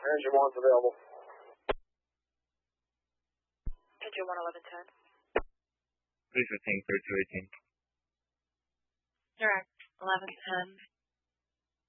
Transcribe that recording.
Engine 1's available. Engine 1, 1110. Please retain 3218. Direct, 1110.